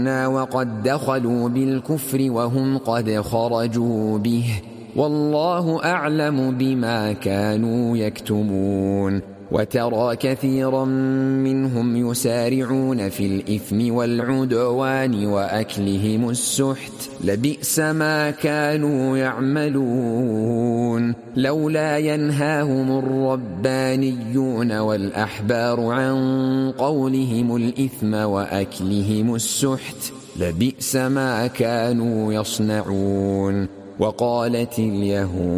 يؤمنونا وقد دخلوا بالكفر وهم قد خرجوا به والله أعلم بما كانوا يكتمون وترى كثيرا منهم يسارعون في الإثم والعدوان وأكلهم السحت لبئس ما كانوا يعملون لولا ينهاهم الربانيون والأحبار عن قولهم الإثم وأكلهم السحت لبئس ما كانوا يصنعون وقالت اليهود